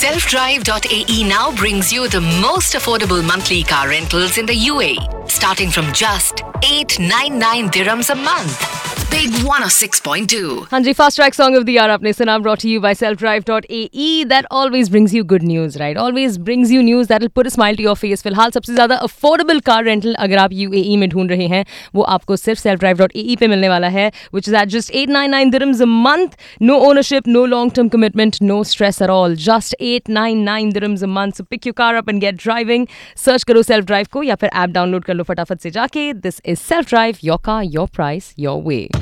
Selfdrive.ae now brings you the most affordable monthly car rentals in the UAE, starting from just 899 dirhams a month. Big 106.2. हाँ जी, fast track song of the year आपने सुना, brought to you by selfdrive.ae. That always brings you good news, right? Always brings you news that will put a smile to your face. फिलहाल सबसे ज़्यादा affordable car rental अगर आप UAE में ढूंढ रहे हैं, वो आपको सिर्फ selfdrive.ae पे मिलने वाला है, which is at just 899 dirhams a month. No ownership, no long-term commitment, no stress at all. Just 899 dirhams a month. So pick your car up and get driving. Search करो self drive को या फिर app download कर लो फटाफट से जाके. This is Self Drive, your car, your price, your way.